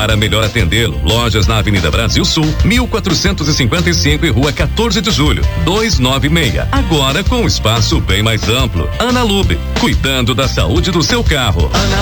Para melhor atendê-lo, lojas na Avenida Brasil Sul, 1455 e Rua 14 de Julho, 296. Agora com um espaço bem mais amplo. Ana Lube, cuidando da saúde do seu carro. Ana